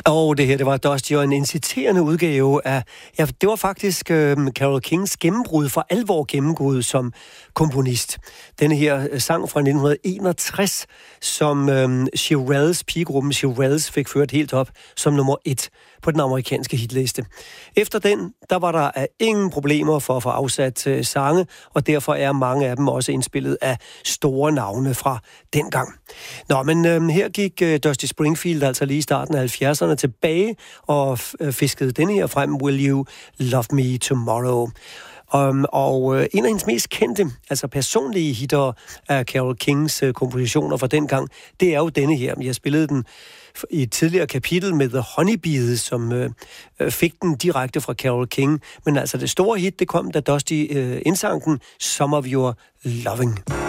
Og det her, det var Dusty og en inciterende udgave af... Ja, det var faktisk Carole Kings gennembrud, for alvor gennembrud som komponist. Denne her sang fra 1961, som Shirelles, pigegruppen Shirelles, fik ført helt op som nummer 1 på den amerikanske hitliste. Efter den, der var der ingen problemer for at få afsat sange, og derfor er mange af dem også indspillet af store navne fra dengang. Nå, men her gik Dusty Springfield altså lige i starten af 70'erne tilbage og fiskede denne her frem, Will You Love Me Tomorrow? Og en af hendes mest kendte, altså personlige hitter af Carole Kings kompositioner fra dengang, det er jo denne her. Jeg spillede den i et tidligere kapitel med The Honeybees, som fik den direkte fra Carole King. Men altså det store hit, det kom, da Dusty indsang den, Some of Your Loving.